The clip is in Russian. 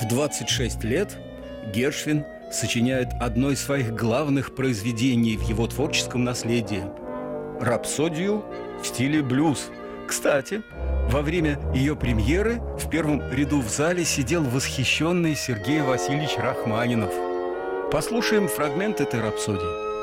В 26 лет Гершвин сочиняет одно из своих главных произведений в его творческом наследии – рапсодию в стиле блюз. Кстати, во время ее премьеры в первом ряду в зале сидел восхищенный Сергей Васильевич Рахманинов. Послушаем фрагмент этой рапсодии.